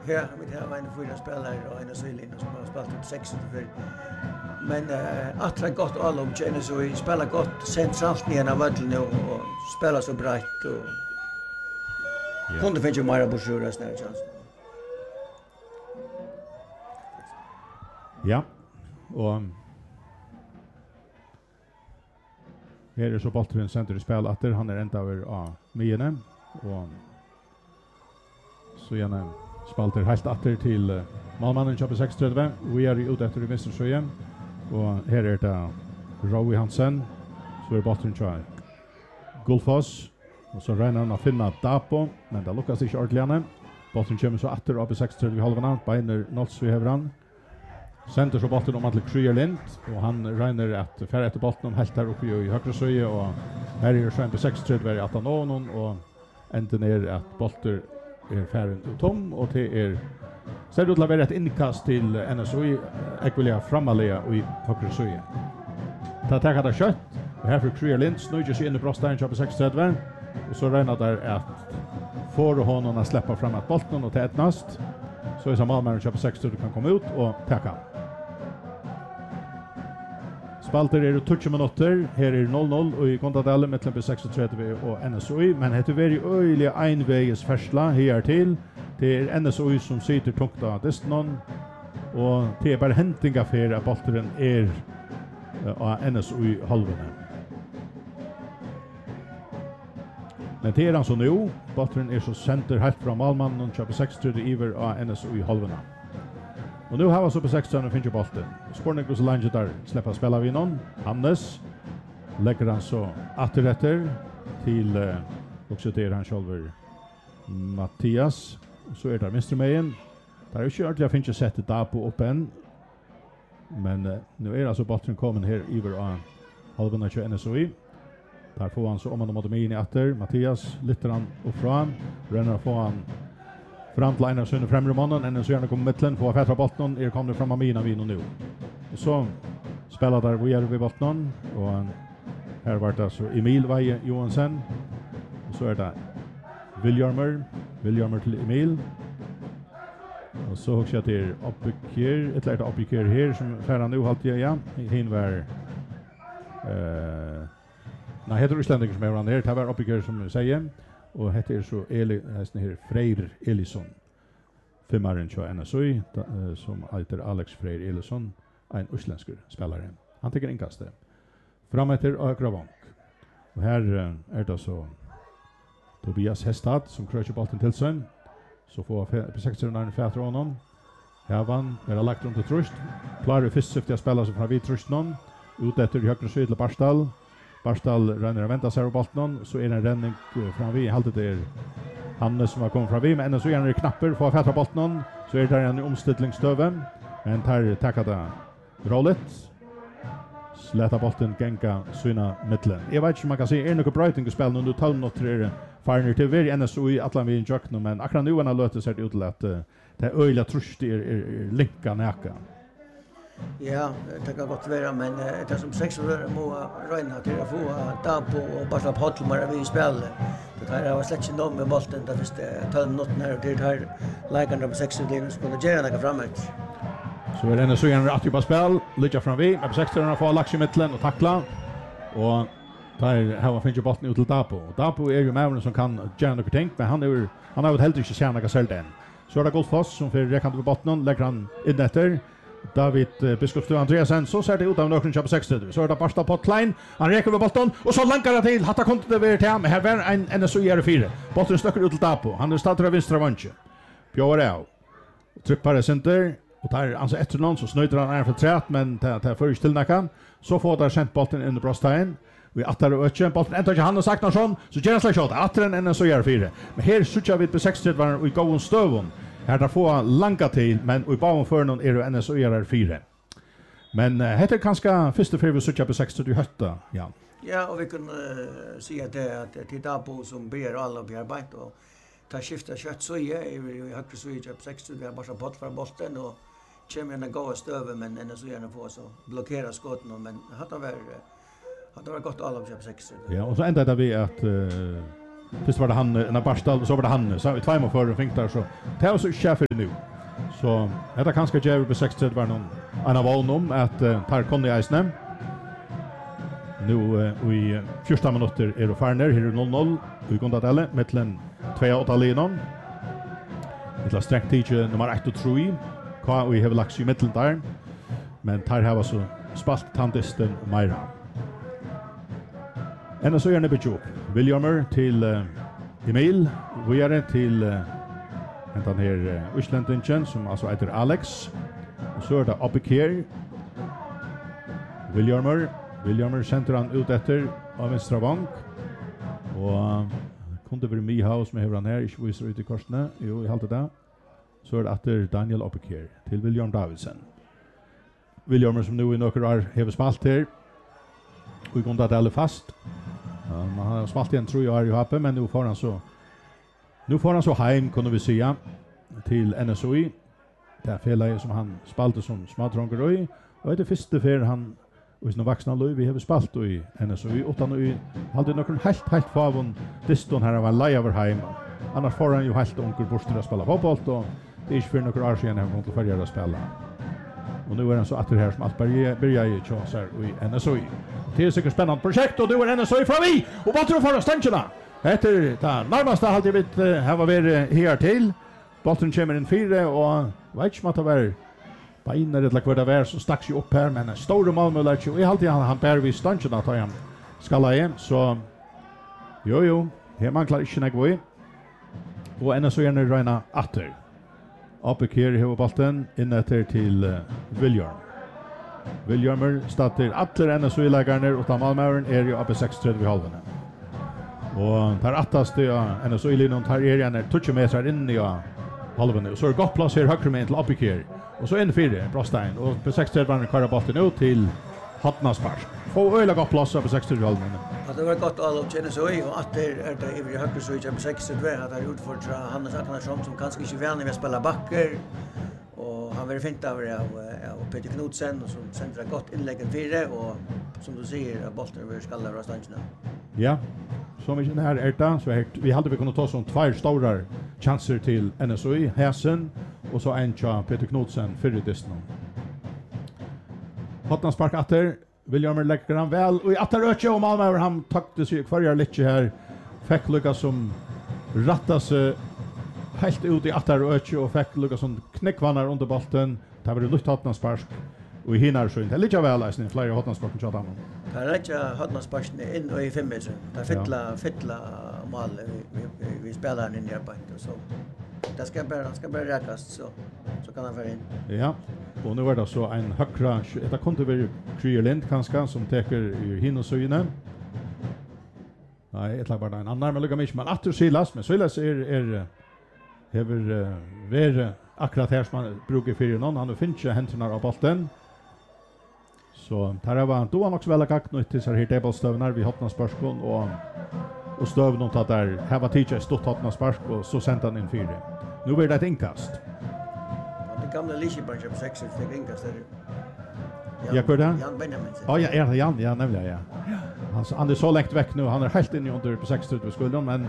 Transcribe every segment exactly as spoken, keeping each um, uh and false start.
Ja, vi har en fyra spelare och en Sylin som har spelat upp sex för. Men uh, att det gott alla om känner så vi spelar gott centralt ner av vallen och, och spelar så brett och ja. Kunde finna mer på sjura snär chans. Ja. Och här är så bollen center i spel att han är ända över ja, Miene och så gärna spalter helt åter till uh, målmannen köper sex trettio. Vi är ute efter vänster så igen. Och här är det Rowie Hansen. Så är bollen kvar. Gullfoss. Och så ränar han att finna Dapo. Men det lyckas inte ordentligt. Bollen kommer så åter upp i sex trettio vid halvan. Beiner Nolts vid hevran. Center så bollen om att Kryer Lind. Och han ränar att färra efter bollen helt här uppe i högra söje. Och här är det så på sex trettio att han når någon. Och ändå ner att bollen är färren tom. Och det är ser det ut att vara ett inkast till N S O I ekvilia framalia i högra söje. Ta tackar det kött. Och här för Kryer Lind snöjer sig in i bröstaren på sex trettio. Och så ränar där att får honom att släppa fram att bollen och ta ett nast. Så är som Malmö köper sex trettio kan komma ut och tacka. Spalter är det tjugo minuter. Här är noll noll och i kontadellen mellan sex trettio och N S O I. Men det är väldigt öjliga enväges färsla här till. Det är N S O I som sitter tungt av Destnon. Och det är bara hämtinga för att bollen är av N S O I-halvene. Men det är han så nu. Bollen är så center helt från Malman och köper sex trettio iver av N S O I-halvene. Och nu har vi så på sex trettio och finner bollen. Sporning och så lange där släpper spela vi någon. Hannes lägger han så återrätter till uh, också till han själv Mattias. Och så är det mister Mejen. Där är ju kört jag finns sett det på upp än. Men uh, nu är alltså bollen kommen här över av halvan av N S O I. Där får han så om han mot Mejen i åter. Mattias lyfter han upp fram. Renner får han fram till Einar Sunne främre mannen. Än så gärna kommer mittlen på fätra bollen. Är kommer fram av Mina vin och nu. Och så spelar där vi är vid bollen. Och här var det så Emil Veje Johansen. Och så är det Viljarmer. Viljarmer till Emil. Och så också att det är Uppbykker. Ett lärt Uppbykker här som färrar nu alltid ja. Hin var eh nej, heter Islandiker som är varandra här. Det var Uppbykker som säger. Och heter så Eli hästen här Freyr Elisson. Fimmaren kör N S O I uh, som heter Alex Freyr Elisson, en isländsk spelare. Han tycker inkast det. Fram efter högra bank. Och här uh, är det så Tobias Hestad som kröcher bollen till sig. Så får på sexton fätra honom. Här vann är det lagt runt till trust. Klarar först syfte att spela som från vid trust någon. Ut efter högra syd till Barstall. Barstall ränner och väntar sig på bollen. Så är det en ränning fram vid. Haltet är Hannes som har kommit fram vid. Men ändå så är det knappar för att fätra bollen. Så är det där en omställningsstöve. Men tar tackade rollet. Släta bollen gänga syna mittlen. Jag vet inte om man kan säga är det något bröjting i spelen under tolv minuter är det farner till vi N S O I Atlan vid Jökno. Men akkurat nu har lötet sig ut till att det är öjliga trust är, är, är linka näka. Ja, det kan gott vara, men uh, det som sex år må röna till att få uh, Dapo och bara Hottelmar vid spel. Det här har släckt någon med bollen där först tolv minuter när det här läkarna på sex år skulle göra något framåt. Så är det en så en rätt på spel, lycka fram vi, med sex år får Laxi mittlen och tackla. Och där har finns ju bollen ut till Dapo. Dapo är ju mannen som kan göra något tänkt, men han är han har helt inte tjäna några sällt än. Så är det Gullfoss som för räknar på bollen, lägger han in efter. David uh, Biskopstø Andreasen så ser det ut av nökren på sex trettio. Så är det Barstad på Klein. Han räcker med bollen och så lankar det till. Hatta kontot det över till men här var en N S O I fyra. Bollen stöcker ut till Dapo. Han är startar av vänstra vänche. Björn av. Tryckar det center och tar alltså efter någon så snöter han är för trät men tar tar först till nakan. Så får där sent bollen in i bröststein. Vi attar och öchen bollen ända till han och sagt någon så gör han slag shot. Attar en N S O I fyra. Men här switchar vi på sex trettio var vi går en stövon. Här där får langa till men i bakom för någon är det N S O I fyra. Men uh, heter kanske första för vi söker på sex trettio hötta. Ja. Ja, och vi kan uh, säga det att det är Dapo som ber alla bearbeta och ta skifta kött så är i högre så i sex trettio vi bara bort för bollen och kommer en gå stöve men N S O I får så blockera skotten men hade var hade var gott alla på sex trettio. Ja, och så ända där vi att uh, Först var det han en Barstal och så var det han så vi två mål för fick där så det var så chef nu. Så det kanske Jerry på sex var någon en av honom att uh, tar Conny Eisnem. Nu uh, i första minuter är det Farner här noll noll i Gondadelle mellan två åtta linan. Det är strängt tid nummer ett och tre. Ka vi har lagt i mitten där. Men tar här var så spalt tandisten Myra. Ännu så gärna bejob. Williamer till uh, Emil, vi är till uh, den här uh, Islendingen som alltså heter Alex. Och så är det Abikir. Williamer, Williamer center han ut efter av vänstra bank. Och uh, kunde vara Mihaus med han här, inte visar ut i korsene. Jo, i halta det. Så är det efter Daniel Abikir till William Davidsen. Williamer som nu i några år har spalt här. Vi kunde att alla fast. Ja, man har spalt igen tror jag i Happe, men nu får han så nu får han så hem kunde vi säga till N S O I. Det är felet som han spalte som smadrongerøy. Och det är första för han och sina vuxna löv vi har spalt i N S O I utan och hade någon helt helt favon diston här var lei över hem. Annars får han ju helt onkel borster att spela fotboll och det är inte för några år sedan han kom till färja att spela. Och nu är han så att det här som allt börjar i chanser i N S O I. Det är säkert spännande projekt och du är N S O I fram i och vad tror du för stancherna? Efter det närmaste har det blivit här var vi här till. Bollen kommer in fyra och vet inte vad det var. På inne det like det var så stacks ju upp här men en stor Malmö lär ju i alltid han han bär vi stancherna tar han skalla igen så jo jo här man klarar inte något och N S O I är nu rena åter. Uppe här har bollen in efter till uh, William. Williamer startar alla N S O I-lägarna och Malmören är ju uppe sex trettio vid halvan. Och tar attast det N S O I-linjen tar er igen tjugo meter in i halvan. Och så är det gott plats här högre med till uppe här. Och så en fyra Brostein och på sex trettio var kvar bollen ut till Hattnaspark. Få öla gott plats på sex trettio vid halvan. Ja, det var gott all upp N S O I och att det är det i högre så i sex trettio att har gjort för Hannes Aknarsson som kanske inte vänner med att spela backer. Och han var fint av det och Peter Knudsen som sände ett gott inlägg en fyra och som du säger bollen över skallar och stancherna. Ja. Så mycket här är det så här vi hade vi kunnat ta som två stora chanser till N S O I Häsen och så en cha Peter Knudsen för det distan. Hottan spark åter William lägger han väl och i åter öche och Malmö han tackte sig kvarjar lite här fick lucka som ratta sig helt ut i åter öche och fick lucka som knäckvannar under bollen det var lutt Hottan spark och hinner så inte lika väl as en flyer Hottan spark chatta. Det är inte Hottan spark in och i fem meter. Det fylla fylla mål vi vi vi spelar in i arbetet och så. Det ska bara han ska bara räkas så så kan han få in. Ja. Och nu är det så en högra det kunde vara Kryerlind kanske som täcker i hinnosöjne. Nej, ett lag bara en annan men lukar mig men att Silas men Silas är är över ver akkurat här som man brukar för någon han finns ju händerna av bollen. Så där var då han också väl gakt nu till så här tablestövnar vi hoppnas spärskon och och stöv något att där här var teacher stått hoppnas spärsk och så sent han in fyra. Nu blir det ett inkast. Det gamla Liseberg på sex fick inkast där. Ja, kvar där. Jan Benjamin. Ja, ja, är Jan, ja, nämligen ja. Han han är så långt väck nu. Han är helt inne under på sex trettio skulden men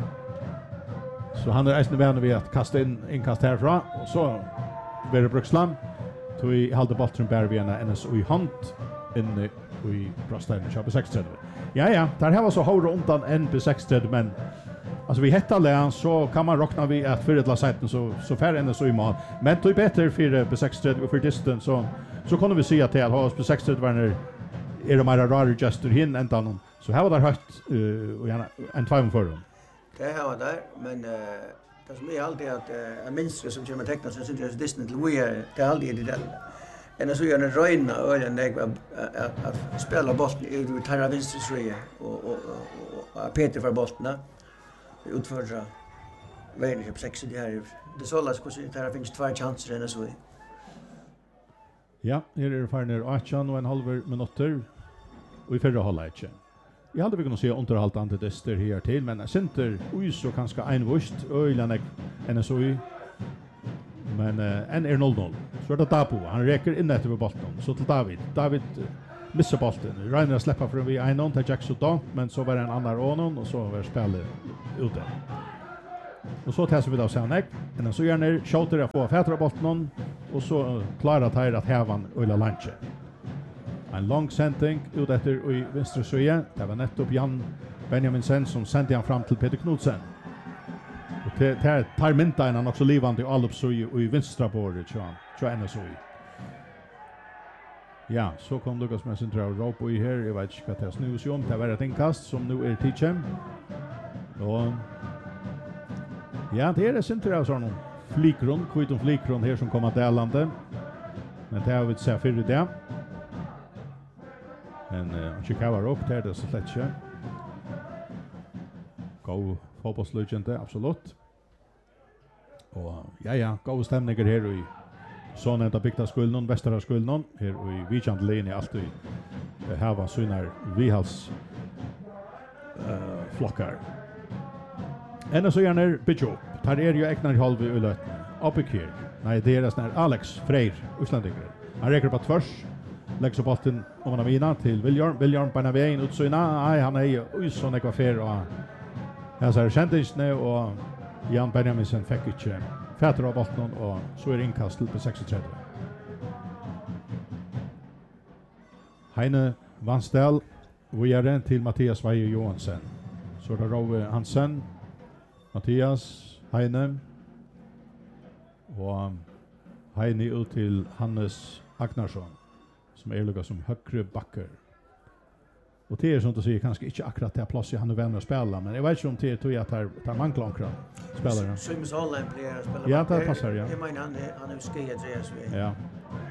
så han är nästan vänlig vid att kasta in inkast härifrån och så blir det Bruksland. Så vi håller bollen bär vi en N S O I hand inne i Brostein på sex trettio. Ja ja, där här var så hård undan en på sex trettio men alltså vi hettar län så kan man räkna vi att för ett sätten så så fär N S O I mål. Men det är bättre för på sex trettio och för distance så så kunde vi se att det har på sex trettio var när är de mer rara gestur hin än annan. Så här var det högt uh, och gärna en tvåan för dem. Det här var där men uh, det som är alltid att uh, minst som kommer teckna så syns det distance till vi är det är alltid det. En så gör en röjna ölen där att att spela bollen i tarra vänsterströje och och och Peter för bollarna utföra vägen på sex det här det sållas på sig där finns två chanser än så. Ja, här är det färner åtta och en halv minuter och i förra halvlek. Jag hade vi kunnat se underhållande tester här till men center oj så kanske en vust ölen N S O I men uh, en är noll noll. Så är det Dapo. Han räcker in efter bollen. Så till David. David uh, missar bollen. Reiner släpper från vi en någon till Jackson då, men så var det en annan onon och så var spelet ute. Och så testar vi då sen ägg. Men så gör ni skjuter jag få fätra bollen och så klarar det att hävan öla lunch. En lång sending ut efter i vänstra sida. Det var nettopp Jan Benjaminsen som sände han fram till Peter Knudsen. Och det det tar minta en också livande all så i vänstra bordet så han. Så ända så. Ja, så kom Lucas Messenger och ropa i här. Jag vet inte vad det är snus om. Det var ett inkast som nu är teachem. Och ja, det är det inte av sån flikron, kvitt om flikron här som kommer till landet. Men det har vi sett för det. Men uh, Chicago upp där det så lätt inte. Gå fotbollslegende absolut. Och ja ja, gå stämningar här i sån ända bygda skulden, västra skulden här i Vichand Lane alltid här var synar Vihals eh flockar. Ännu så gärna Bicho. Tar er ju äknar halv i lötna. Uppe här. Nej, det är sån Alex Freyr, Islandiker. Han räcker på tvärs. Lägger bollen om han vinner till William. William på vägen ut så innan. Nej, han är ju oj sån ekvafer och jag säger kändes nu och Jan Benjaminsen fick inte fätter av bollen och så är inkast på sextiotre. Heine Vanstel vidare till Mattias Weijer Johansen. Så där Rove Hansen, Mattias Heine och Heine ut till Hannes Agnarsson som är lika som högre backer. Och det är sånt att säga kanske inte akkurat det plats han är vänner att spela, men jag vet inte om det tror jag att det tar manglar omkring spelare. Sims Holland player spelar. Ja, det passar ja. Jag menar han han är skill Andreas vi. Ja.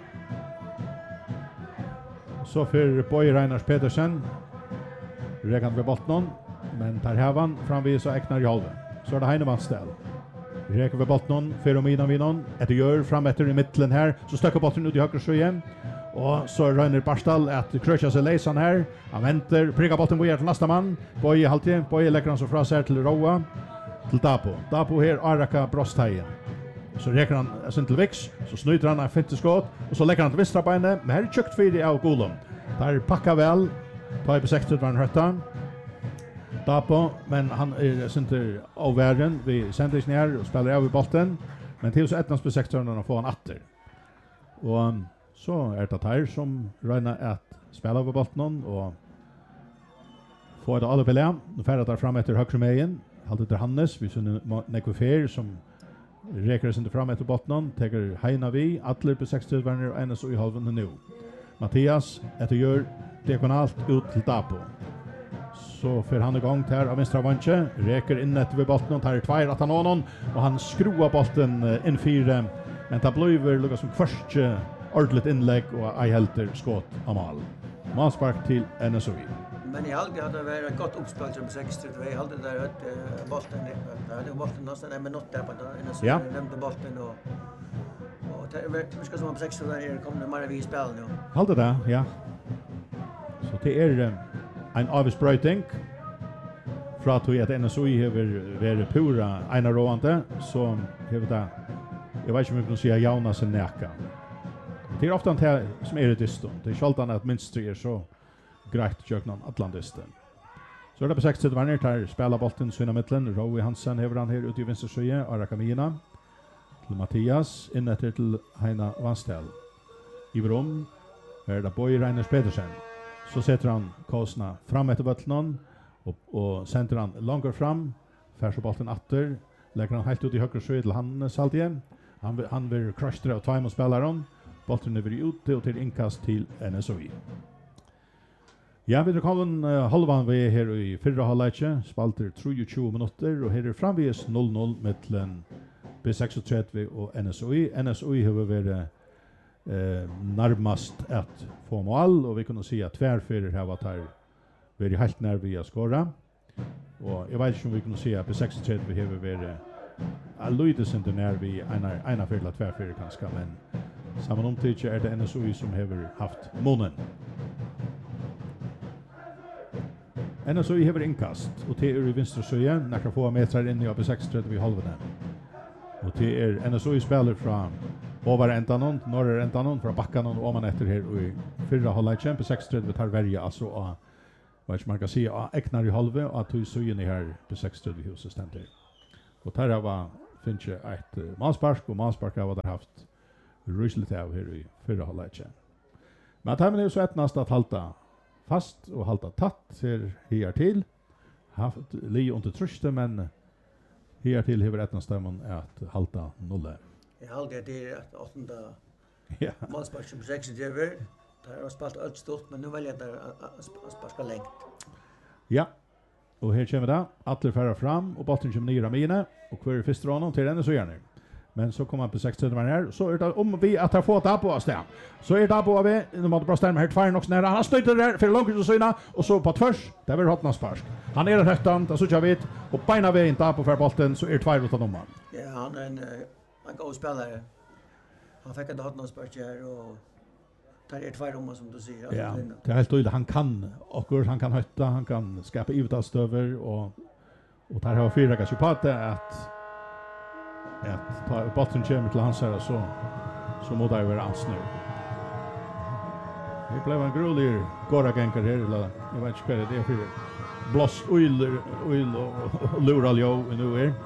Så för Boy Reinars Petersen räknar vi bollen, men tar hävan framvis och äknar Jalve. Så är det Heine Vanstel. Räknar vi bollen för Mina Vinon. Ett gör fram efter i mitten här så stöcker bollen ut i höger så igen. Och så Rönner Barstal att kröcha sig läsan här. Han väntar, prickar bollen vidare till nästa man. Boy halvtid, Boy lägger han så fra sig till Roa. Till Dapo. Dapo här Araka Brostheien. Så räcker han sen till Vix, så snyter han en femte skott och så lägger han till vänstra benet. Men här är tjukt fyra av Golum. Där packar väl. Tar på sextio var han hötta. Dapo, men han är sen av världen. Vi sänder sig ner och spelar av i bollen. Men till så ettans på sextio får han åtter. Och så är det här som röjnar att spela av bollen och får det alla belä. Nu färrar det fram efter högre mejen. Halt efter Hannes, vi ser Nekvefer som räcker sig inte fram efter bottnen, tar Heina vi, Atler på sextio vänner och enes och i halvan nu. Mattias, etter gör diagonalt ut till Dapo. Så för han igång där av vänstra vantje, räcker in efter vid bottnen, tar två att han har någon och han skruvar bollen in fyra, men det blir lukar som först ordentligt inlägg och ej helter skott av mål. Manspark till N S O I. Men i halvtid hade det varit ett gott uppspel som sextio. Vi hade där att bollen där hade bollen nästan en minut där på den så nämnde bollen och och det ska som på sextio där är kommer mer vi spel nu. Hade det, ja. Så det är en avsprutning för att vi att N S O I har varit pura ena råande så har det jag vet inte om vi kan säga Jonas och Näka. Det är ofta det som är det distant. Det är sjaldan att minst är så grejt jöknan Atlantisten. Så är det på sextio vänner tar spela bollen så i mitten. Rowie Hansen hever han här ute i vänster sida. Arakamina till Mattias. In efter till Heina Vanstel. I brom är det Boy Reiners Petersen. Så sätter han Kosna fram efter bollen och, och sänder han långt fram. Färs bollen åter. Lägger han helt ut i höger sida till Hannes alltid. Han, han vill crusha av två spelaren. Bollen är ute och till inkast till N S O I. Ja, vi har kommit uh, halvan vi här i förra halvlek, spalter tjugo minuter och här är framvis noll noll mellan B trettiosex och N S O I. N S O I har varit eh, närmast att få mål och vi kan se att tvärfyrer har varit här varit helt när vi har skåra. Och jag vet inte om vi kan se att B trettiosex har varit alldeles inte när vi ena, ena fyrer tvärfyrer kanske, men samman omtidigt är det N S O I som har haft munnen. N S O I har inkast och det är i vänstra sida, några få meter in i A B trettiosex vid halvan. Och det är N S O I spelar från över ändan, norra ändan, från backarna och man efter här i förra halvlek. A B trettiosex tar välja alltså vad man kan säga äcknar i halve och att hus i här på sextio huset ständer. Och där var finns ett uh, manspark och manspark har där haft rusligt av här i förra halvlek. Men att han är så ettnast att halta fast och halta tatt ser här till. Haft li under truste men här till hur ettnast stämman att halta noll. Jag hade det att åttonde Ja. manspark som sextio över. Där har spalt allt stort men nu väljer jag att sparka längt. Ja. Och här kommer det. Atler färra fram och botten kommer ner av mina och kvar först honom till den så gärna. Men så kommer han på sextio man här så är det om vi att ha fått där på oss där. Så är det på vi nu måste bara stämma helt fire också när han stöter där för långt så syna och så på tvärs där vill hotna spark. Han är rätt tant så kör vi och beina vi inte på för bollen så är det två utan domaren. Ja, han är en en god spelare. Han fick inte hotna spark här och tar är två domare som du säger. Ja, det är helt tydligt han kan och han kan hötta, han kan skapa utastöver och och där har fyra kanske på att att att ta botten kommer till hans här så så måste det vara ans nu. Det blev en grulig gåra gänkar här eller jag vet inte vad det är för bloss oil oil och lural jo nu är.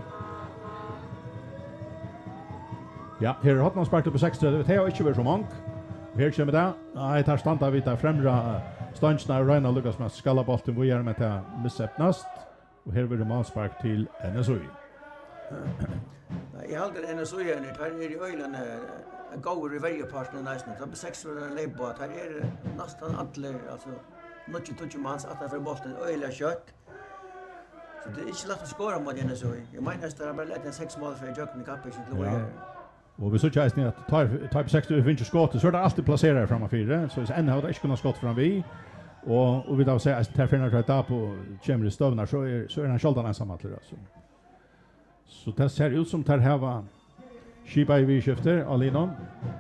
Ja, här har man sparkat på sextio, det har inte varit så många. Här kommer det. Nej, tar standa vi där främra stanchna Reina Lucas med skalla bollen vi gör med det missöppnast och här vill det målspark till N S O I. Jag hade N S O I här här är i ölen en gåor i varje parten nästan. Det är sex för läbb att här är nästan alla alltså mycket touch mans att för bollen öliga kött. Så det är inte lätt att skåra mot N S O I. Jag menar att det är bara lätt sex mål för Jöken i kappen till Loja. Och vi så tjänar ni att ta typ sextio finns skott så är det alltid placerar framför fyra så är ännu har det inte kunnat skott fram vi och och vi då säger att Terfiner tar ta på Chamber Stövnar så är så är han sköldan ensam att alltså. Så det ser ut som tar här var Shiba i vi skifter Alinon.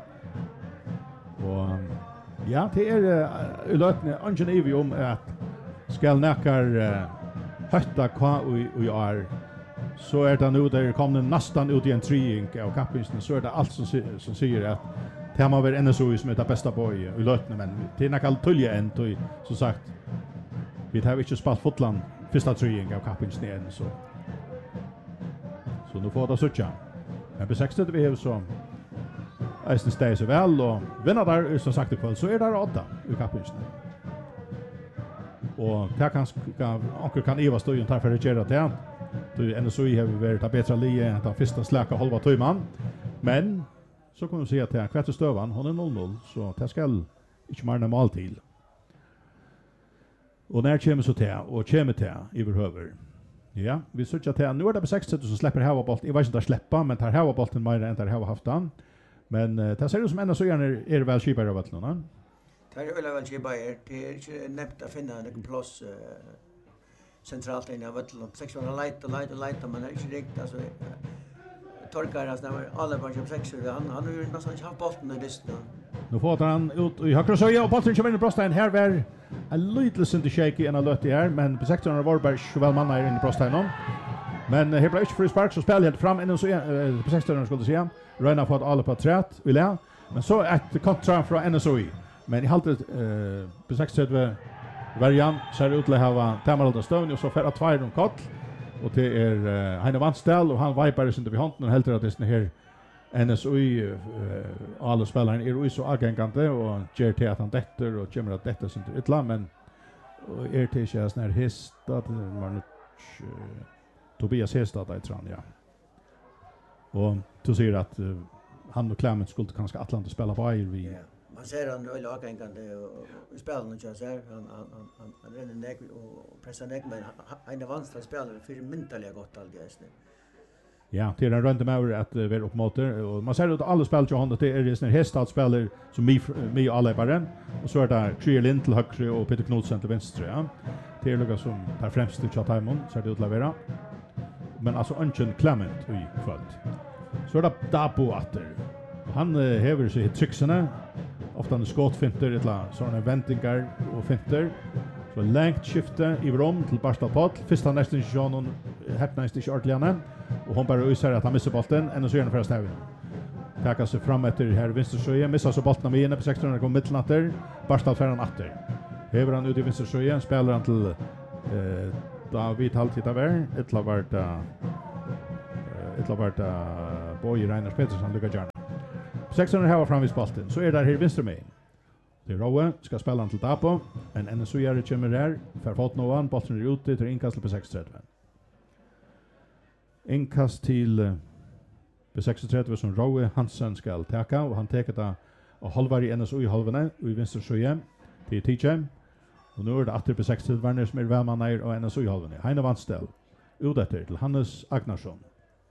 Och ja, det är i lötne ungen evi om att skall näkar hötta kva och och är så är det nu där kommer nästan ut i en treing av kappinsten så är det allt som som säger att det har man väl N S O I som är det bästa på i, i lötne men det är näkal tulja än och som sagt vi har inte spalt fotland första treing av kappinsten än så så nu får det sucha men på sextio vi har så Eisen steg så väl och vinner där som sagt ikväll så är det åtta i kappinsten och det kan onkel kan Eva stå ju tar för att göra det. Du N S O I har varit att bättre lie än den första släka halva timman. Men så kan man säga att det är kvart stövan, hon är noll noll så det ska inte mer normalt till. Och när kommer så till och kommer till överhuvud. Ja, vi söker till nu är det på sextio så släpper hava bolt. Jag vet inte att släppa men tar hava bolten mer än där hava haft den. Men det ser ut som N S O I är är väl skipar av vattnen. Det är väl väl skipar det är inte nämnt att finna en plats centralt inne av vattnet. sexhundra light och light och light men det är inte riktigt alltså torkar alltså när alla bara köper sexhundra han han har ju nästan inte haft bollen i listan. Nu får han ut i högra så och bollen kommer in i bröstet här var en little center shaky and a lot här men på sexhundra var bara väl man är inne i bröstet någon. Men här blir inte för spark så spelar helt fram in så på sexhundra skulle säga. Röna på att alla på trätt vill jag. Men så ett kontra från N S O I. Men i halvt eh på sexhundra Varian ser ut till att ha Tamaralda Stone och så för att två runt kott och det är uh, Heine Vandstel och han vipar sig inte vid handen och helt att det är här N S O I uh, alla spelaren är ju så agengande och ger till att han detter och kommer att detta sig inte ytla men och är till sig sån här häst att man uh, Tobias Hestad i tran ja. Och du ser att uh, han och Clement skulle kanske Atlanta spela på i vi yeah. Man ser han väl agengande och spelar nu så här han han han han ränner ner och pressar ner men han är vanstra spelare för mentalt gott alldeles nu. Ja, det är en runt med att vara upp mot och man ser att alla spelar ju han det är det sån hästad spelar som mi mi alla bara och så är det Trier Lind till höger och Peter Knudsen till vänster ja. Det är lugga som tar främst till Chatham så det utlevererar. Men alltså Anchen Clement i kvalt. Så är det där på åter. Han häver sig i trycksarna ofta en skottfinter eller sådana vändningar och finter så längt skifte i rom till Barsta Pott första nästan John häpnast i Chartliana och hon bara usar att han missar bollen ännu så gärna första stäven tackar sig fram efter här vänster så är missar så bollen med inne på sexton och kommer mittnatter Barsta färran åter Hever han ut i vänster sjö, spelar han till eh David Haltita vär, ettla vart eh ettla vart Boy Reiners Petersen lycka gärna. sexhundra har fram vid spalten. Så är där här vänster med. Det Rowe ska spela han till Dapo, en N S U-are kommer där, för fått någon, bollen är ute till inkast på sex trettio. Inkast till på sex trettio som Rowe Hansen ska täcka, och han täcker det och halvar i N S U i halvene, och i vänster sjö till T J. Och nu är det åter på sex trettio Werner som är välmannar och N S U i halvene. Heine Vandstel, udetter till Hannes Agnarsson.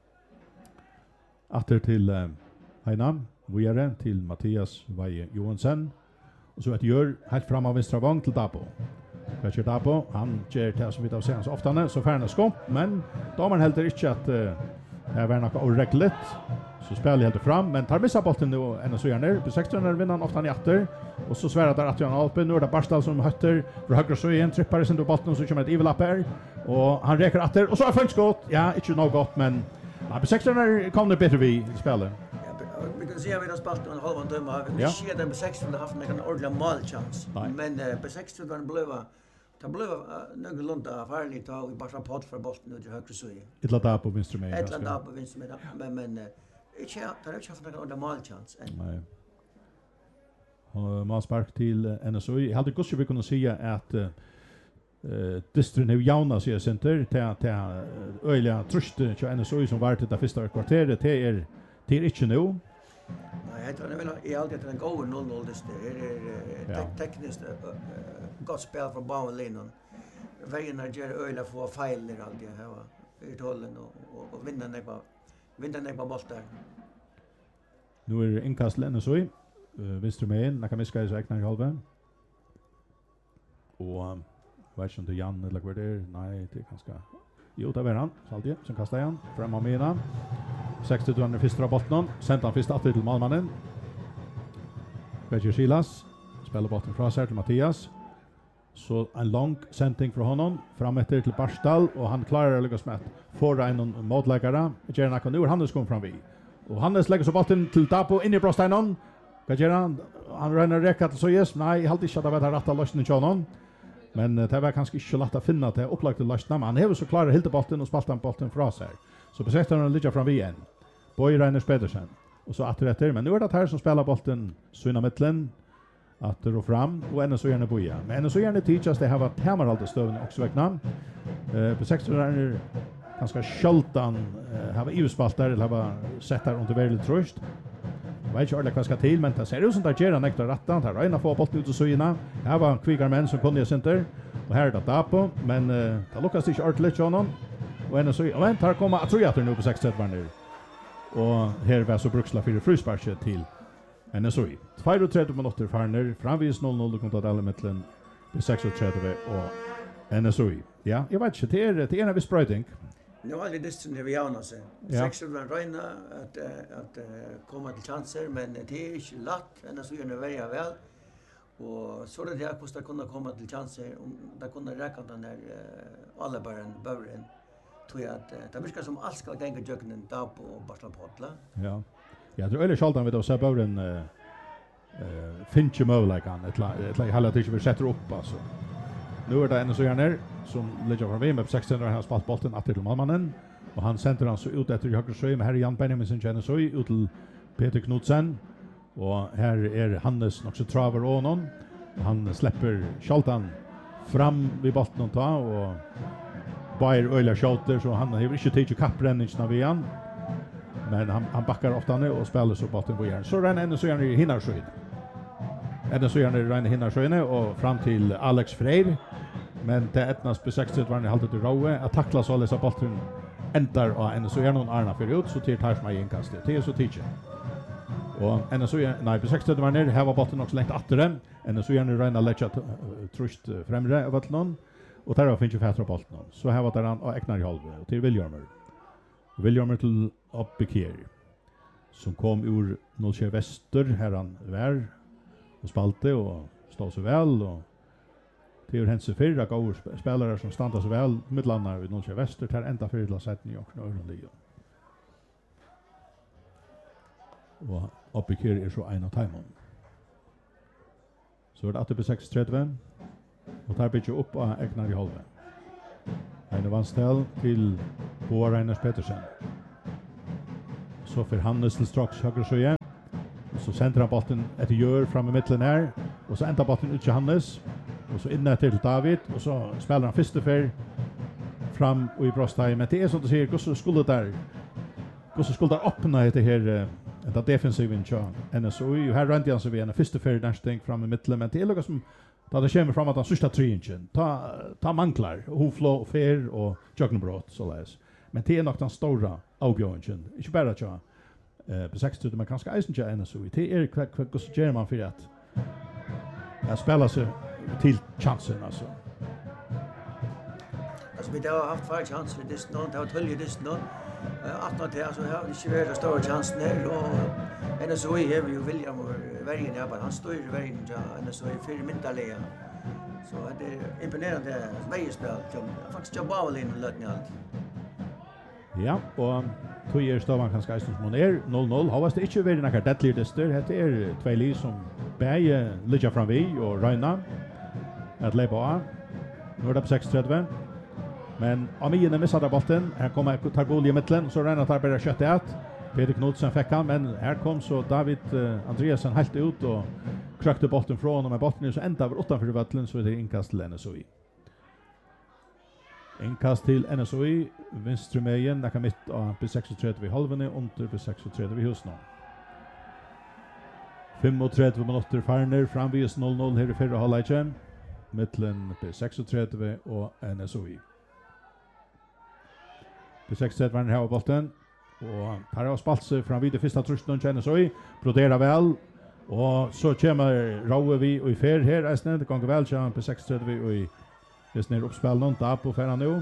Åter till uh, Heina, vidare till Mattias Vaje Johansen. Och så ett gör helt fram av vänstra vagn till Dapo. Fetcher Dapo, han ger det som vi tar sen så ofta, så färna skopp, men damen helter inte att uh, det var något oregligt. Så spelar helt fram, men tar missa bollen nu N S U ner. På sexton vinner han ofta i åtter. Och så svärar där att han Alpe, nu är det Barstal som hötter. För högra så igen, trippar sin på bollen, så kommer ett Ivelap här. Och han räcker åtter, och så har han skott. Ja, inte något gott, men ja, på sexton kom det bättre vi spelar. Vi kan se att vi har spelat en halvan timme. Vi Ja. ser den på sexton har haft en ordentlig målchans. Nej. Men uh, på sexton var den blev det blev uh, någorlunda farligt och vi bara pott för bollen ut i högra sidan. Ett lat på vänster med. Ett land på vänster med. Men men uh, inte har inte haft en ordentlig målchans än. Nej. Och Manspark till N S U. Jag hade gott vi kunde säga att uh, Uh, distrin hur jauna sig center till till öliga trust till N S U som var till det första kvarteret det är det är inte nu. Nej, jag tror väl i allt det en go noll noll distrin är är tekniskt gott spel från banan. Vägen är ger öliga få fel där allt det här var uthållen och och vinna den på vinna den på bollen. Nu är inkast N S U. Uh, Vänster med Nakamiska är räknar i halva. Och vet inte Jan eller vad det är. Nej, det är ganska... Jo, det var han. Saltje, som kastar han. Fram av mena. sextio till den första botten. Sent han först till Malmannen. Berger Silas. Spelar botten från sig till Mattias. Så en lång sändning från honom. Fram efter till Barstal. Och han klarar att lyckas med att få en motläggare. Gärna kan nu är Hannes kom fram vid. Och Hannes lägger så botten till Dapo in i bröstenen. Vad gör han? Han ränner räcka till så yes. Nej, jag hade inte att det var det rätta lösningen till honom. Men uh, det var kanske inte lätt att finna att det upplagt till lösningen. Men han har så klarat helt bollen och spalt den bollen från sig. Så på sexton ligger fram vid igen. Boy Reiners Petersen. Och så att rätter. Men nu är det här som spelar bollen syna mittlen. Att det fram. Och N S U gärna boja. Men N S U gärna teachas det här var tämmer alltid stövn också väckna. Uh, på sexton är det ganska skjoltan. Uh, här var I U-spalt där. Eller här var sett där under väldigt tröst. Jag vet inte ordentligt vad ska till, men det ser ut som det ger en extra rätta. Det är en få bollen ut och syna. Här var kvigar män som kunde center. Och här är det Dapo, men uh, det lyckas inte ordentligt till honom. Och en så, och här kommer Atrojater nu på sex trettio nu. Och här var så bruksla för frusparket till N S U. trettio minuter farner, framvis noll noll kontra Dalemittlen på sex trettio och N S U. Ja, jag vet inte, det är, det är en viss spröjting. Nu har det distrin vi jauna sig. Ja. Sex var röjna att att komma till chanser, men det är inte lätt. N S U är väldigt väl. Och så det jag måste kunna komma till chanser om det kunde räcka den där alla bara en början. Tror jag att det verkar som allt ska gänga jöknen där på Barsla Potla. Ja. Jag tror eller Schaltan vet då så början eh eh finch möjligheten ett ett hela tiden vi sätter upp alltså. Nu är det en så gärna som ligger från V M på sexton har spalt bollen att till Malmannen och han sänder han så ut efter höger sjö med Harry Jan Benjamin Jensen så ut till Peter Knudsen och här är Hannes också traver onon. Han släpper Schaltan fram vid bollen och ta och Bayer Öla skjuter så han har inte tagit kappränningen av igen. Men han han backar ofta ner och spelar så bollen på igen. Så den ännu så gärna hinner skjuta. Ännu så gärna Reine hinner skjuta och fram till Alex Freyr. Men det ettnas på sextio var det halvt till Rowe att tackla så läsa bollen ändar och ännu så gärna någon Arna för ut så till tar mig inkastet. Det är så teacher. Och ännu så nej på sextio var ner här var bollen också längt åter den. Ännu så gärna Reine lägga trust främre av bollen. Och där finns ju fätra bollen. Så här var det han och äknar i halva och till Williamer. Williamer till Uppbeker som kom ur Nollkär Väster här han var och spalte och stod så väl och till hennes fyra gånger spelare som stannar så väl midlandar vid Nollkär Väster tar ända för att sätta New York Norrland. Och Uppbeker är så en av timon. Så är det åtta på sex trettio. Och tar bitch upp av Egnar i halva. Eine Vanstell till Boa Reiners Petersen. Så för Hannes till strax höger så igen. Så sänder han bollen ett gör fram i mitten här och så ändar bollen ut till Hannes och så inne till David och så spelar han första för fram och i brostai men det är som du säger hur så skulle där hur så skulle där öppna det här det defensiven så N S O I här rent han så vi en första för där stänk fram i mitten men det är något som då det kommer fram att han sista treingen ta ta manklar hoflå fair och juggenbrot så läs men det är nog den stora avgöranden inte bara så eh på sextio man kanske eisen inte N S O I det är kvack kvack så gör man för det jag spelar så till chansen alltså alltså vi har haft fler chanser i det någon det har tolv i det någon att något alltså har inte varit stora chanser där och N S O I har ju William och Bergen ja han står i vägen ja N S O I för mittallea så det är imponerande vägspel som faktiskt jobbar in i lötnalt ja och två år stavan kanske eisen som är noll noll har det inte varit några deadly dister det är två lag som bäge ligger fram vi och Reina att leba nu är det på sextio men Amine missade bollen här kommer Targol i mitten så Reina tar bara skott ut Peter Knudsen fick han men här kom så David uh, Andreasen helt ut och krökte bollen från och med bollen så ända över utanför vallen så är det inkast till N S O I. Inkast till N S O I vänstra mejen där kan mitt av på sextiotre vid halvan under på sextiotre vid husnå. femtiotre minuter farner fram vid noll noll här i förra halvleken mitten på sextiotre och N S O I. På sextiotre var här bollen och tar av spalse fram vid det första trusten känner så i broderar väl och så kommer Raue vi och i fer här är det går väl så på sextiotre vi och i det ner uppspel någon där på förra nu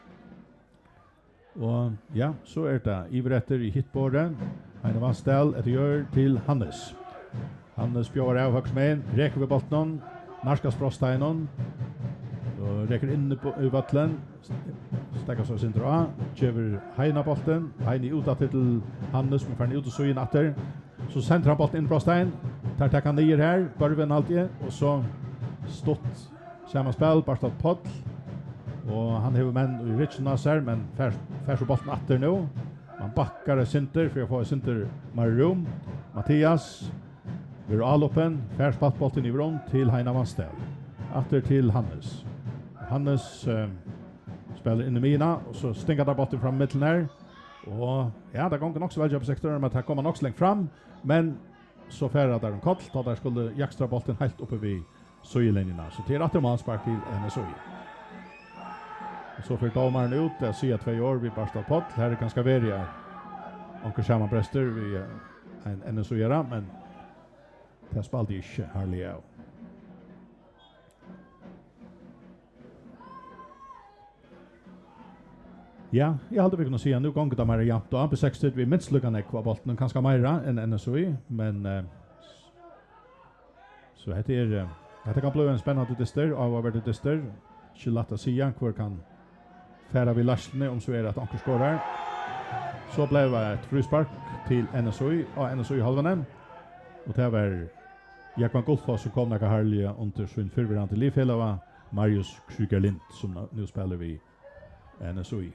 och ja så är det ivrätter i hitbordet en Vanstell ett gör till Hannes Hannes bjöd av högst med räcker vi bollen Narskas Brosteinen och räcker in på i vattlen stackar så sin dra köver Heina bollen Heini ut till Hannes men för ut och så in åter så centrar bollen in Brostein tar tackar ner här Börven alltid och så stått samma spel bara stått podd och han har män i Rich Nasser men fär fär så bollen åter nu man backar center för att få center Marum Mattias vi all öppen fär spalt bollen i vrån till Heina Vanstell åter till Hannes Hannes uh, spelar in i mina och så stänger där bollen fram mitten här och ja det går också väl på sektorn men att kommer också långt fram men så färrar där en kall då där skulle jagstra bollen helt uppe vid söjlinjerna så till att man spark till N S O I så för domaren ut det ser två år vi bara står på här är ganska välja onkel samma bröster vi en N S O I men det spalade inte härliga ja, jag hade vi kunnat se nu gånger där mer jämnt och på sextio vi minst luckan är kvar bollen kanske mer än N S O I men uh, så heter det uh, det kan bli en spännande tester av vad det tester Chilata Sian kvar kan färra vid Larsne om så är det att Anker skorar så blev det ett frispark till N S O I och N S O I halvan och det var Jakob Goldfoss som kom några härliga under sin förberedande livhela var Marius Krügerlind som nu spelar vi N S O I.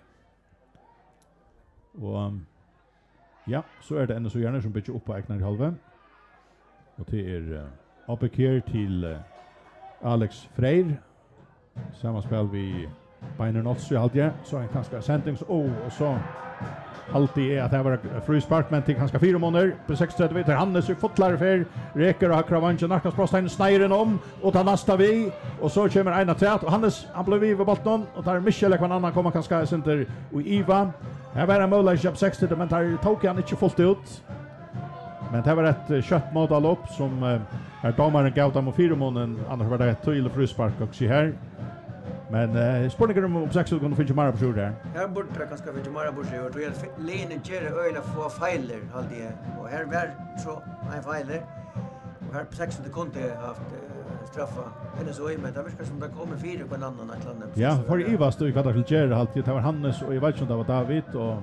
Och um, ja, så är det N S O I som bygger upp på Egnar i halvan. Och det är uh, Abekir till uh, Alex Freyr. Samma spel vi Beiner Notsu alltid. Så en ganska sentings oh, och så alltid är att det var frispark men till ganska fyra månader på sextio meter Hannes i fotlar för räcker och Kravanchen Narkas Brostein snären om och tar nästa vi och så kommer ena trät och Hannes han blev vid bollen och tar Michel eller annan kommer kanske center och Iva här var en mål i sextio men tar tog han inte fullt ut men det var ett kött modell upp som är domaren gav dem och fyra månader annars var det ett till frispark också här. Men eh spårningar om sextio kunde finna mera på sjur där. Här borde det kanske finna mera på sjur. Då är lenen kör öle få fejler alltid. Och här var så en fejler. Och här på sextio det kunde haft uh, straffa. Eller så i men det verkar som det kommer fyra på en annan att landa. Ja, för i var stod kvar till Gerard alltid. Det var Hannes och jag vet inte det var David och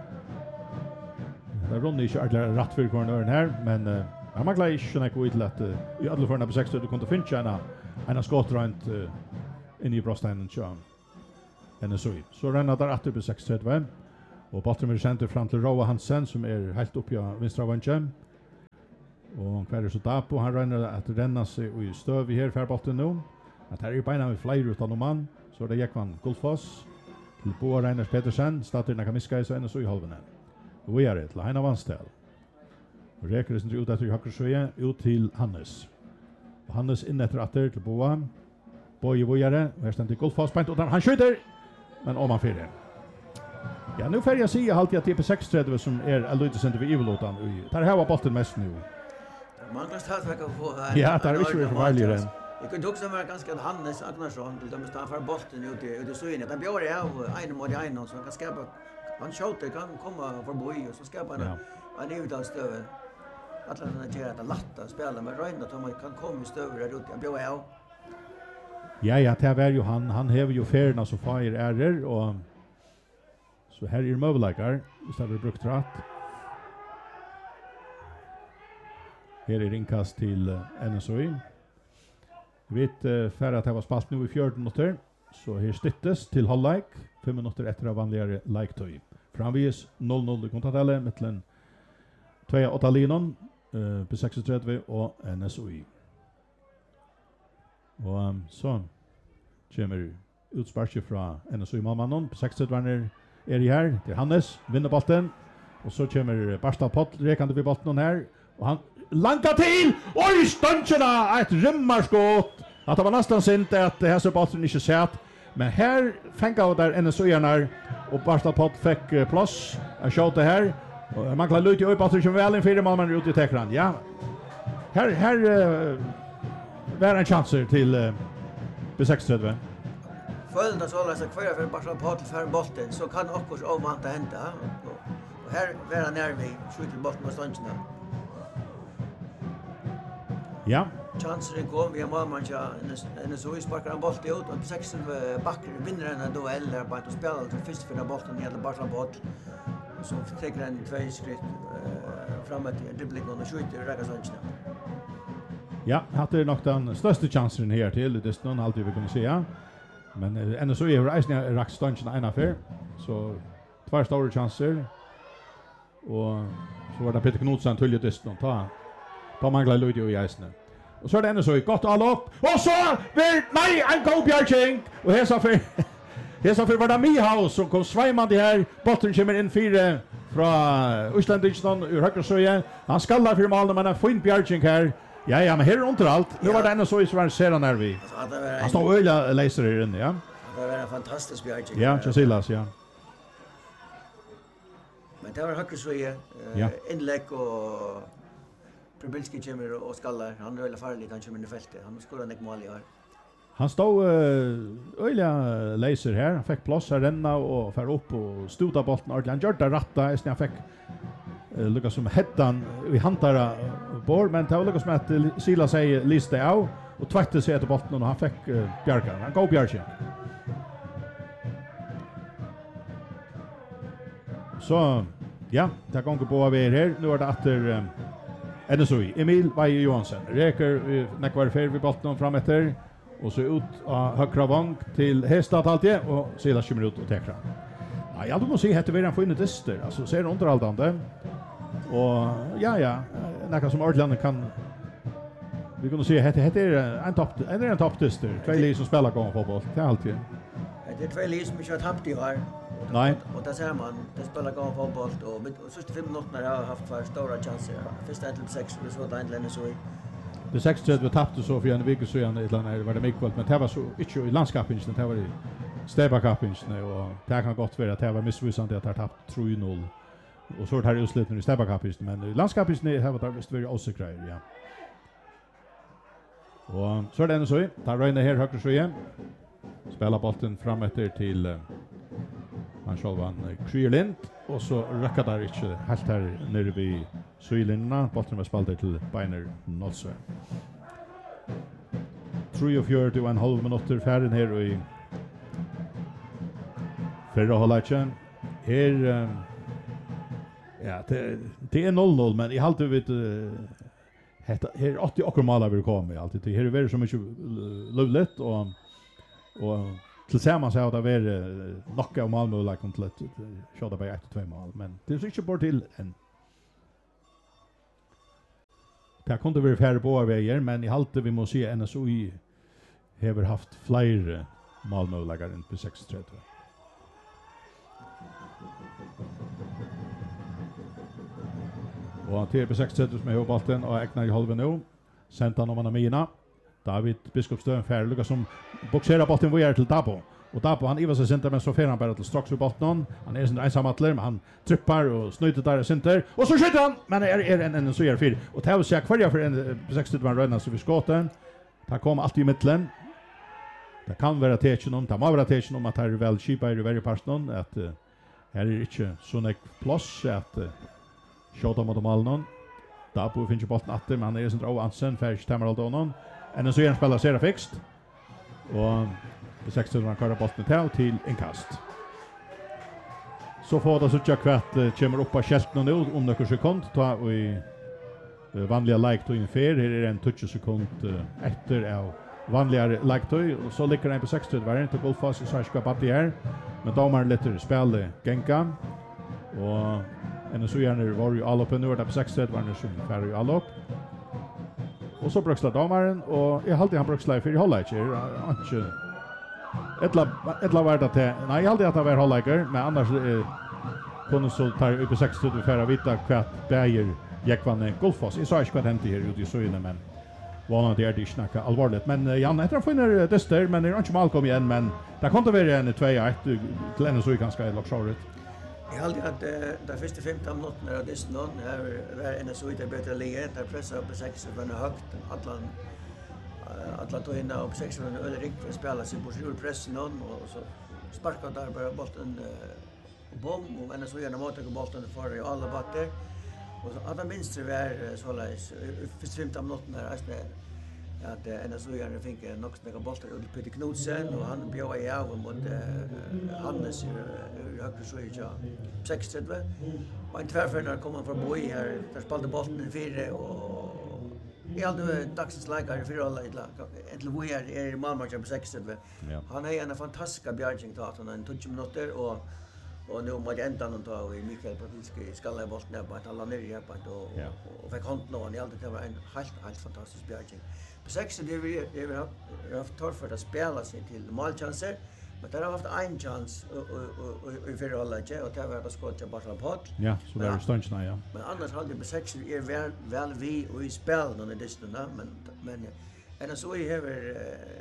det runde inte alla rätt för cornern här men uh, han manglar inte något ut att uh, i alla fall på sextio du kunde finna en en skott runt uh, in i brosteinen tja N S U. Så renner der atter på seks tretti. Og bollen blir sendt fram til Roa Hansen, som er helt oppi av vinstra vantje. Og hver er så Dapo, han renner at renna seg i støv i her for bollen nå. At her er beina med flere utan noen mann. Så er det Jekvan Gullfoss til Boa Reiners Petersen, stater Nakamiska i så N S U i halvene. Og vi er det til Heina Vanstel. Og reker det ut etter Hakkersøye, ut til Hannes. Og Hannes inn etter atter til Boa. Boje Vojare, og her stendt til Gullfoss, pent, og han skjuter, men om han fyrer. Ja, nu får jag säga alltid att det är på seks tretti som är er Aloysius center vid Ivelotan. Där här var bollen mest nu. Man kan start vecka på. Ja, det är inte för vanligt än. Jag kunde också vara ganska Hannes Agnarsson till dömes han för bollen ut i ut i söjne. Den bjöd jag av en mot en så kan skapa han skjuter kan komma förbi och så skapar han en utan stöv. Att han ger att latta spela med Röjna att man kan komma i stöv där ute. Jag bjöd jag. Ja, ja, det är ju han han har ju färna så fire error och så här är möjligheter, så har vi brukt rätt. Här är inkast till uh, N S U. Vi vet uh, för att det var spalt nu i fjorton minuter, så här styttes till halvlek, fem minuter efter av vanligare like-tøy. Framvis noll noll i kontaktelle mellan två åtta linon uh, på seks tretti och N S U. Och um, så kommer utsparket från N S U i Malmannen på seks tretti er i her, det er Hannes, vinner bollen, og så kommer Barstad Pott, rekande vid bollen her, og han langar til, oi, stønsjena, et rymmarskott, at det var nesten sint at her så bollen ikke sett, men her fengt av der N S U-erne, og Barstad Pott fikk uh, plass, jeg skjøte her, og man kan lytte i bollen, kommer vel inn fire mål, ut i tekran, ja, her, her uh, var en chanser til uh, B seks tretti. Följande så läser kvar för bara på till för bollen så kan också avvanta hända och här vara när vi skjuter bollen på stången. Ja. Chansen kom vi har man ja en så i sparkar en boll ut och sex backar vinner en duell där bara att spela till först för den bollen gäller bara boll så tar en två skritt framåt i dribbling och skjuter räcka stången. Ja, hade nog den största chansen här till det är någon alltid vi kunde säga. Men uh, N S U är reisen rakt stången en affär. Så två stora chanser. Och så var det Peter Knudsen tulligt just nu. Ta, ta manglar Ludio i eisen. Och så är det N S U gott all upp. Och så vill nej en go Björking. Och här så för här så för var det Mihaus som kom svämmande här. Botten kommer in fyra från Islandsson ur Högresöje. Han skallar för mål men en fin Björking här. Ja, ja, men här är runt allt. Nu var det ändå så i Sverige ser när vi. Han står öliga läser här inne, ja. Det var en fantastisk bjärgning. Ja, Chasilas, ja. Men det var Högresöje, inlägg och Probilski kommer och skallar. Han är väldigt farlig, han kommer in i fältet. Han skorar en mål i år. Han stod öliga läser här. Han fick plats här renna och fär upp och stod bollen ordentligt. Han gjorde det rätta, han fick Lukas som hettan vi hantar bor men det var Lukas med att Sila säger lista av och tvätte sig efter bollen och han fick uh, Bjarkan. Han går Bjarkan. Så ja, det går på vi här. Nu är det efter um, N S U. Emil Vaje Johansson. Reker uh, nekvar fer vid bollen fram efter och så ut av högra vank till Hestad alltid och Sila kommer ut och täckar. Ja, jag måste säga att det var en fin tester. Alltså ser underhållande. Och ja ja, något som Orland kan vi kunde se att det är en topp en en topptester. Två lag som spelar gång fotboll. Det är alltid. Det är två lag som inte har tappat i år. Nej. Och där ser man, det spelar gång fotboll och de sista fem minuterna har haft för stora chanser. Första till sex och så där ändligen så. Det sex tretti vi tappade så för en vecka så igen ett land var det mycket men det var så inte i landskapen det var i Stebakapen och det kan gott vara att det var missvisande att ha tappat tre noll. Och så har det utslutningen i Stebakapen men i landskapen har det visst varit osäkert ja. Och så är det ändå så tar Röjne här högre så igen. Spelar bollen fram efter till uh, han självan Krylint och så räcker där inte helt här nere vid Sylinna. Bollen var spaltat till Beiner Nolsö. tre och fyrtio och en halv minuter färden här i förra halvleken. Här um, ja, det, det är noll noll men i halvt vet uh, Hetta her åtti okkur mala við komi alltid. Her er verið så mykje lovligt og Och tillsammans har det varit knocka och Malmö like om till att köra bara ett två mål, men det är inte bort till än. Det kunde vara färre på vägar, men i halte vi måste se N S O I har haft fler målmöjligheter än på sex trettio. Och till på sex trettio som är bollen och ägnar i halva nu. Sent han om han är mina. David Biskopstøen färdig som boxerar bollen vidare till Dabo. Och Dabo han ivar sig center men så fer han bara till strax vid bollen. Han är sin ensam atler men han trippar och snyter där center. Och så skjuter han! Men är är en en så gör fyr. Och tar sig kvar för en sex trettio man rönnar så vi skåten. Han kommer alltid i mitten. Det kan vara tecken om, det må vara tecken om att här är väl kipa i varje parten att uh, här är inte så nek plats att uh, skjuta mot målen. Dabo finns ju bollen att men han är sin dra ansen för stämmer allt honom. En så gärna spelar ser fixt. Och på sex trettio man kör bollen till till inkast. Så får det så tjocka kvart uh, kommer upp på skälten nu om några sekund ta och i uh, vanliga like to inför här är en tjugo sekund uh, efter av vanligare lagtöj och så ligger den på sex trettio var inte Gullfoss så ska bara det här men domar lite spel Genka och en så gärna var ju all upp nu där på sex trettio var det så för ju all upp och så bruksla domaren och jag hade han bruksla för i halvlek inte ettla ettla var det till nej jag hade att det var halvlek men annars eh, kunde så ta upp på sex trettio för att vita kvart Bayer gick vann Gullfoss jag sa inte vad hände här ute i södern men var det är det snacka allvarligt men uh, Jan heter finner tester men det är inte mal kom igen men där kommer det vara en två ett till en så ganska ett lockshort. Jag hade att de första femton minuterna av det någon här var en så ute bättre läge där pressa upp på sex för en högt Atlant Atlant och inne upp sex för en ölirik för spela sig på sjur press någon och så sparkar där bara bollen bom och en så gärna mot bollen för i alla batter. Och så att minst det var så läs för femton minuter där alltså att en så gärna fick nog några bollar ut Peter Knudsen och han bjöd i av mot Hannes i högre så i sex trettio och en tvärförare kommer från Boy här där spelade bollen i fyra och i alla dagsens läger för alla ett vi är i Malmö på sex trettio. Han är en fantastisk bjärgning då att han en tjugo minuter och och nu måste ända någon tag i Mikael Patinski skalla bort ner på att alla ner i på och och fick hand någon i allt det var en helt helt fantastisk bjärgning. På sex det vi vi har haft torr för att spela sig till målchanser men där har haft en chans och i förra halvlek och det var att skotta bara på. Ja, så där ståndsna ja. Men annars hade det på sex är väl väl vi och i spel någon i distan men men en så i över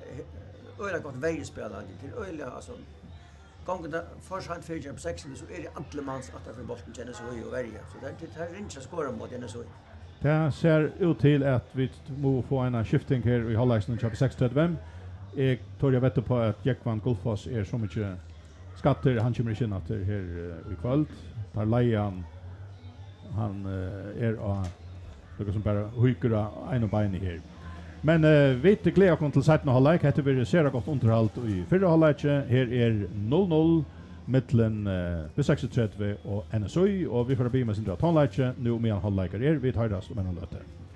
öliga gott vägspelare till öliga alltså gången där först fyra på sex så är det Antlemans att för bollen känner så och välja så där det här ringa skora mot den så. Det ser ut till att vi må få en skifting här i halvleken på sex trettio. Jag tror jag vet på att Jackvan Gullfoss är så mycket skatter han kommer in att här i kväll. Tar Lejan han är och det som bara hukar en och bein här. Men uh, vi till glädje kom till sätten halvlek heter vi ser gott underhållt i förra halvlek här är noll noll mellan uh, sex trettio och N S O I och vi får be med sin dra halvlek nu med en halvlek är vi tar det som en löter.